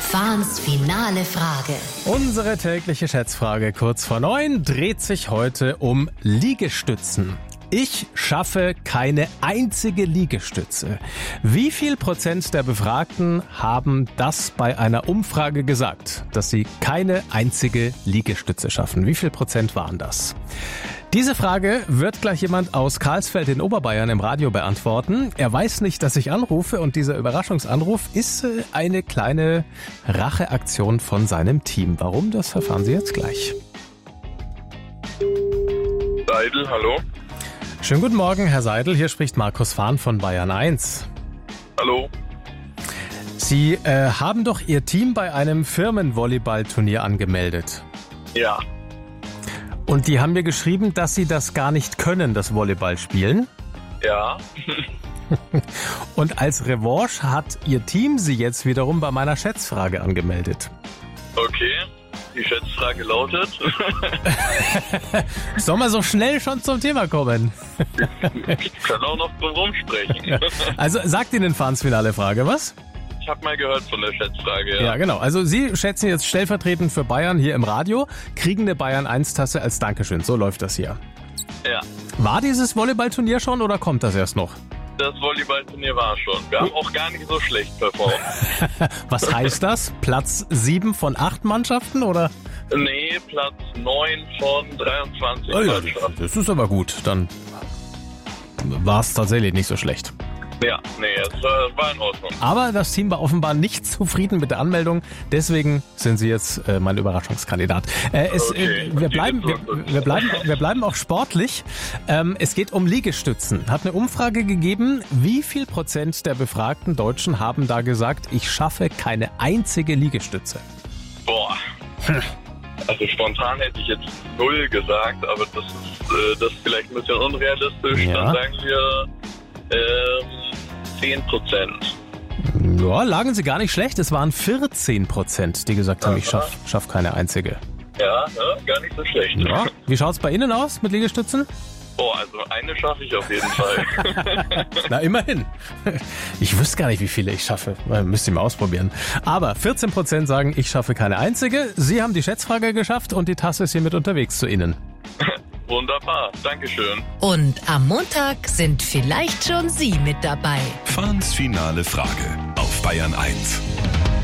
Fahns finale Frage. Unsere tägliche Schätzfrage kurz vor 9 dreht sich heute um Liegestützen. Ich schaffe keine einzige Liegestütze. Wie viel Prozent der Befragten haben das bei einer Umfrage gesagt, dass sie keine einzige Liegestütze schaffen? Wie viel Prozent waren das? Diese Frage wird gleich jemand aus Karlsfeld in Oberbayern im Radio beantworten. Er weiß nicht, dass ich anrufe, und dieser Überraschungsanruf ist eine kleine Racheaktion von seinem Team. Warum, das erfahren Sie jetzt gleich. Seidel, hallo. Schönen guten Morgen, Herr Seidel. Hier spricht Markus Fahn von Bayern 1. Hallo. Sie haben doch Ihr Team bei einem Firmenvolleyballturnier angemeldet. Ja. Und die haben mir geschrieben, dass Sie das gar nicht können, das Volleyball spielen. Ja. Und als Revanche hat Ihr Team Sie jetzt wiederum bei meiner Schätzfrage angemeldet. Okay. Die Schätzfrage lautet. Soll man so schnell schon zum Thema kommen? Ich kann auch noch drum rumsprechen. Also sagt Ihnen Fahns finale Frage was? Ich habe mal gehört von der Schätzfrage, Ja, genau. Also Sie schätzen jetzt stellvertretend für Bayern hier im Radio, kriegen eine Bayern 1-Tasse als Dankeschön. So läuft das hier. Ja. War dieses Volleyballturnier schon oder kommt das erst noch? Das Volleyballturnier war schon. Wir haben auch gar nicht so schlecht performt. Was heißt das? Platz 7 von 8 Mannschaften, oder? Nee, Platz 9 von 23 Oh ja, Mannschaften. das ist aber gut. Dann war es tatsächlich nicht so schlecht. Ja, nee, es war in Ordnung. Aber das Team war offenbar nicht zufrieden mit der Anmeldung. Deswegen sind Sie jetzt mein Überraschungskandidat. Wir bleiben auch sportlich. Es geht um Liegestützen. Hat eine Umfrage gegeben. Wie viel Prozent der befragten Deutschen haben da gesagt, ich schaffe keine einzige Liegestütze? Boah. Also spontan hätte ich jetzt 0 gesagt, aber das ist vielleicht ein bisschen unrealistisch. Ja. Dann sagen wir 10%. Ja, lagen Sie gar nicht schlecht. Es waren 14%, die gesagt haben, ich schaff keine einzige. Ja, gar nicht so schlecht. Ja. Wie schaut's bei Ihnen aus mit Liegestützen? Boah, also eine schaffe ich auf jeden Fall. Na, immerhin. Ich wüsste gar nicht, wie viele ich schaffe. Müsst ihr mal ausprobieren. Aber 14% sagen, ich schaffe keine einzige. Sie haben die Schätzfrage geschafft und die Tasse ist hiermit unterwegs zu Ihnen. Wunderbar, Dankeschön. Und am Montag sind vielleicht schon Sie mit dabei. Fahns finale Frage auf Bayern 1.